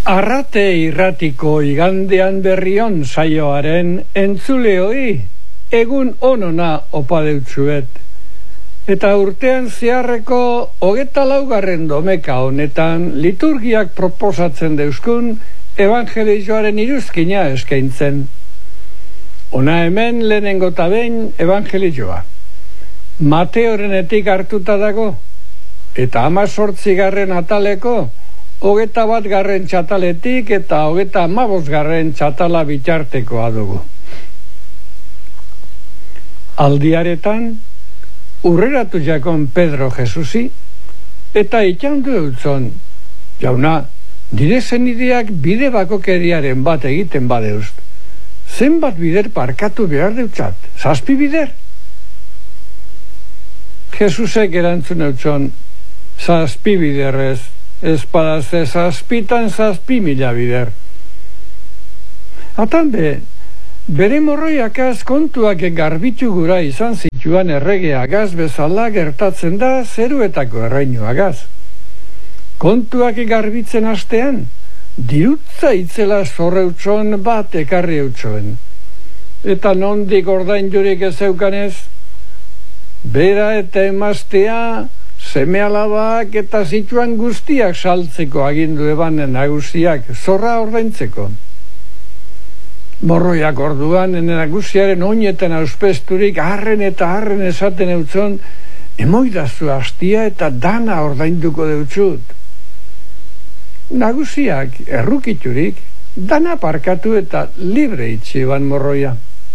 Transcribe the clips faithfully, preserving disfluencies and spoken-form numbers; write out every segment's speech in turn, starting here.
Arrate irratiko igandean berrion saioaren entzuleoi egun onona opa deutsuet. Eta urtean zeharreko hogeta laugarren domeka honetan liturgiak proposatzen deuskun evangelioaren iruzkina eskaintzen. Ona hemen lehenengo ta behin evangelioa. Mateorenetik hartuta dago eta hamazortzigarren ataleko hogeta bat garren txataletik eta hogeta hamabost garren txatala bitartekoa dugu. Aldiaretan, urreratu jakon Pedro Jesusi, eta itxaundu eutzon, jauna, nire zenideak bide bakokeriaren bat egiten badeust. Zenbat bider parkatu behar deutzat, zazpi bider? Jesusek erantzun eutzon, zazpi biderrez, espadazte zazpitan zazpi mila bider. Atan be, bere morroiakaz kontuak garbitu gura izan zituan erregeagaz bezala gertatzen da zeruetako erreinuagaz. Kontuak garbitzen hastean, dirutza itzela zorreutxon bat ekarri eutxoen. Eta nondik ordain jurik ez eukanez, bera eta emaztea, seme alabak eta zituan guztiak saltzeko agindu ebanen nagusiak zorra ordaintzeko. Morroiak orduan nagusiaren oinetan auspesturik harren eta harren esaten eutzon, emoidazu hastia eta dana ordainduko deutzut. Nagusiak errukiturik dana parkatu eta libre itxi eban morroia.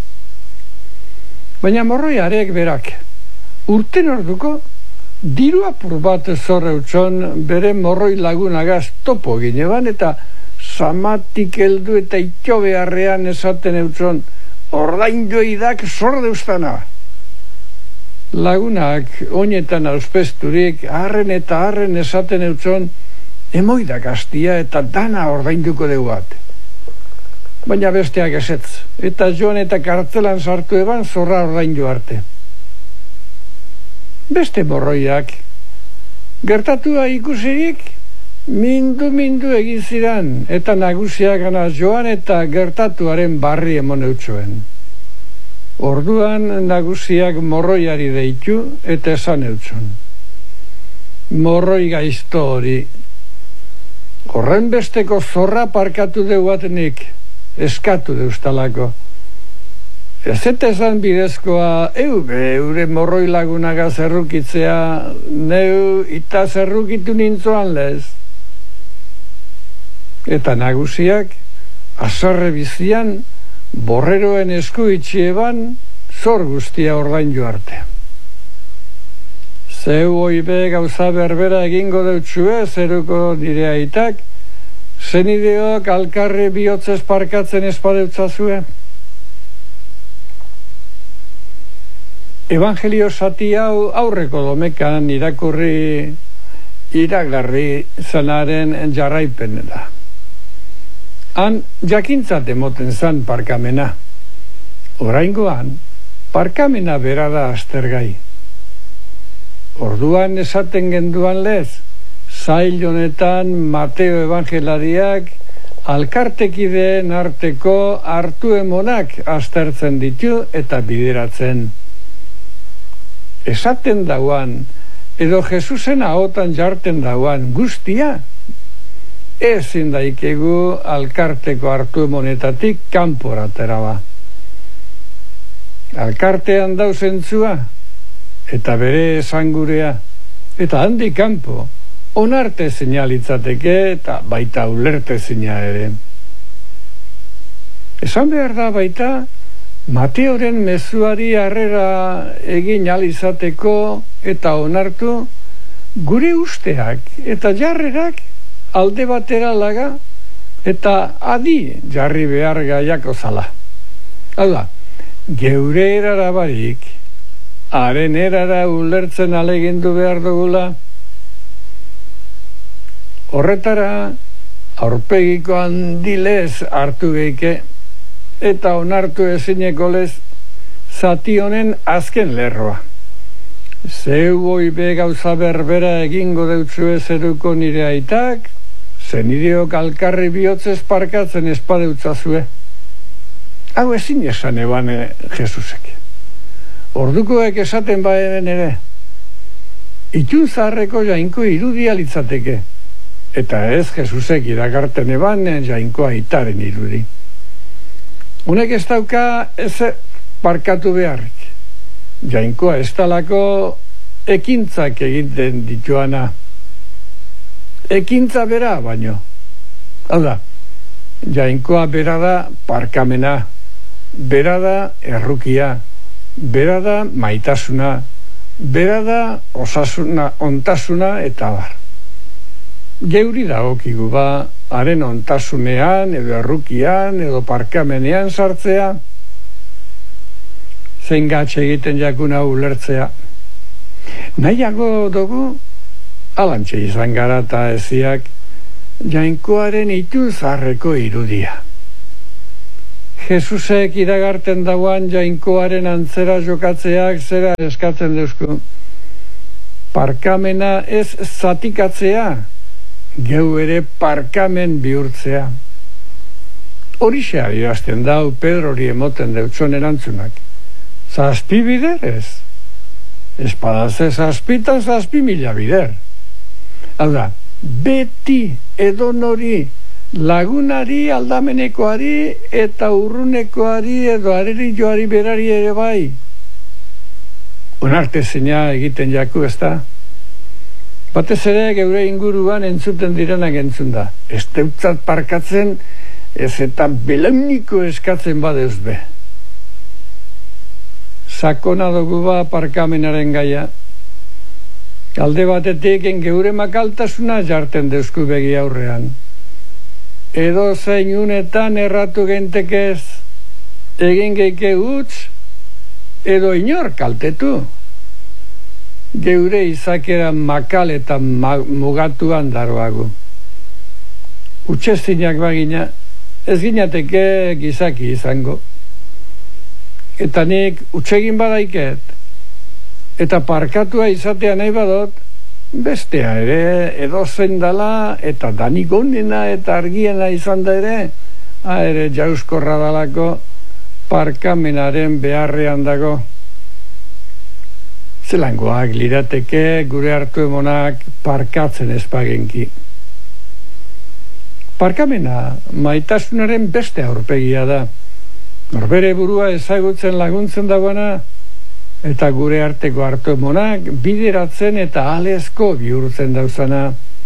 Baina morroiarek berak, urten orduko, diru apur bat zorreutxon bere morroi lagunagaz topo gineban eta zamatik heldu eta itxo beharrean esaten eutzon ordain joidak zordeustana. Lagunak oinetan auspesturik harren eta harren esaten eutzon emoidak hastia eta dana ordainduko deuat. Baina besteak esetz eta joan eta kartzelan sartu eban zorra ordaindu arte. Beste morroiak, gertatua ikusirik, mindu-mindu egin ziran, eta nagusiak gana joan eta gertatuaren barri emon eutxoen. Orduan nagusiak morroiari deitu eta esan eutxon. Morroi gaizto hori, horren besteko zorra parkatu deuatenik, eskatu deustalako. Ez eta esan bidezkoa, eube, eure morroi lagunaga zerrukitzea, neu eta zerrukitu nintzoan lez. Eta nagusiak, azarre bizian, borreroen esku itxieban, zor guztia ordaindu arte. Zeu oibe gauza berbera egingo deutxue, zeruko nire aitak, zenideok alkarri bihotzez parkatzen espadeutzazue. Evangelio zati hau aurreko domekan irakurri iragarri zanaren jarraipen da. Han jakintzat emoten zan parkamena. Oraingoan, parkamena bera da aztergai. Orduan esaten genduan lez, zail honetan Mateo evangelariak alkartekideen arteko hartu emonak aztertzen ditu eta bideratzen. Esaten dauan, edo Jesusen ahotan jarten dauan guztia, ezin daikegu alkarteko hartu emonetatik kanporatera ba. Alkartean dauzentzua, eta bere esangurea, eta handi kanpo, onarte seinalitzateke eta baita ulerte zeina ere. Esan behar da baita, Mateoren mezuari harrera egin alizateko eta onartu gure usteak eta jarrerak alde batera laga eta adi jarri behar gaiako zala. Hau da, geure erara barik, haren erara ulertzen alegindu behar dugula. Horretara, aurpegiko handilez hartu geike, eta onartu ezineko lez zati honen azken lerroa. Zeu oibe gauza berbera egingo deutzue zeruko nire aitak, zenideok alkarri bihotzez parkatzen espadeutzazue. Hau ezin esan eban Jesusek. Ordukoek esaten baeren ere, itun zaharreko jainko irudia litzateke, eta ez Jesusek iragarten eban jainkoa itaren irudi. Unek ez dauka ez parkatu beharrik. Jainkoa ez talako ekintzak egiten dituana. Ekintza bera baino. Hau da, jainkoa bera da parkamena, bera da errukia, bera da maitasuna, bera da osasuna, ontasuna eta bar. Geuri dagokigu ba, haren ontasunean, edo errukian, edo parkamenean sartzea, zein gatxe egiten jakuna ulertzea. Nahiago dugu, alantxe izan gara eta eziak, jainkoaren itun zaharreko irudia. Jesusek iragarten dauan jainkoaren antzera jokatzeak zera eskatzen deusku. Parkamena ez zatikatzea, geu ere parkamen bihurtzea. Horixe adierazten dau Pedrori emoten deutzon erantzunak. Zazpi bider ez. Espadaz ez zazpitan zazpi mila bider. Hau da, beti edonori, lagunari, aldamenekoari eta urrunekoari edo arerilloari berari ere bai. Onarte zeina egiten jaku ez da. Batez ere geure inguruan entzuten direnak entzun da. Ez deutzat parkatzen ez eta belauniko eskatzen badeuz be. Sakona dugu ba parkamenaren gaia. Alde batetik geure makaltasuna jarten deusku begi aurrean. Edo zein unetan erratu gentekez, egin geike utz, edo inor kaltetu. Geure izakera makal eta ma mugatuan daroagu. Utsezinak bagina, ez ginateke gizaki izango. Eta nik utsegin badaiket, eta parkatua izatea nahi badot, bestea ere edozein dala, eta danik onena eta argiena izan da ere, ha ere jauskorra dalako parkamenaren beharrean dago. Zelangoak lirateke gure hartu emonak parkatzen espagenki. Parkamena maitasunaren beste aurpegia da. Norbere burua ezagutzen laguntzen dagoena, eta gure arteko hartu emonak bideratzen eta alezko bihurtzen dauzana.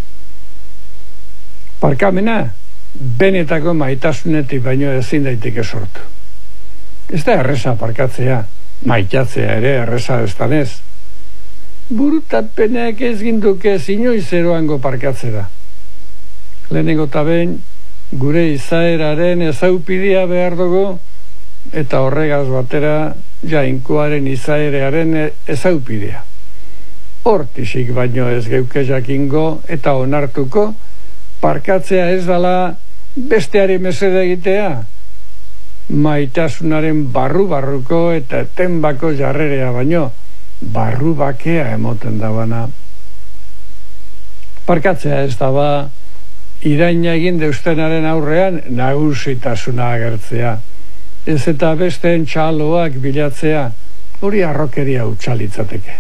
Parkamena benetako maitasunetik baino ezin daiteke sortu. Ez da erresa parkatzea, maitatzea ere erresa estanez. Burutapenek ez ginduke inoiz eroango parkatzera. Lehenengo eta behin gure izaeraren ezaupidia behar dugu, eta horregaz batera jainkoaren izaerearen ezaupidea. Hortizik baino ez geuke jakingo eta onartuko parkatzea ez dala besteari mesede egitea, maitasunaren barru-barruko eta etenbako jarrerea baino barru-bakea emoten dabana. Parkatzea ez daba iraina egin deustenaren aurrean nagusitasuna agertzea. Ez eta besteen txaloak bilatzea, hori arrokeria utxalitzateke.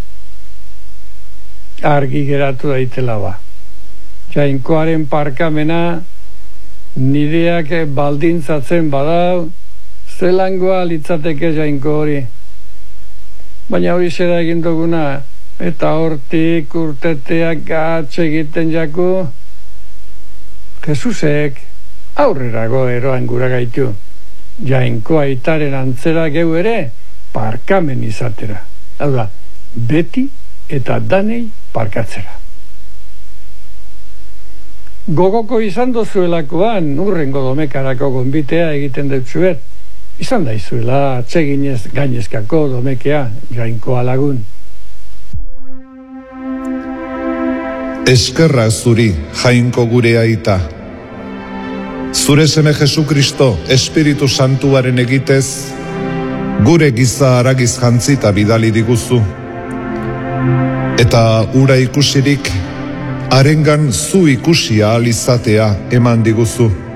Argi geratu daitela ba. Jainkoaren parkamena nideak baldintzatzen badau, zelangoa litzateke jainko hori. Baina hori zera egin duguna, eta hortik urteteak gatz egiten jaku, Jesusek aurrerago eroan gura gaitu. Jainkoa itaren antzera geu ere parkamen izatera. Hau da, beti eta danei parkatzera. Gogoko izan dozuelakoan urrengo domekarako gonbitea egiten dutzuet. Izan daizuela atseginez gainezkako domekea jainkoa lagun. Eskerra zuri, jainko gure aita. Zure seme Jesukristo, Espiritu Santuaren egitez, gure giza haragiz jantzita bidali diguzu. Eta ura ikusirik, harengan zu ikusi ahal izatea eman diguzu.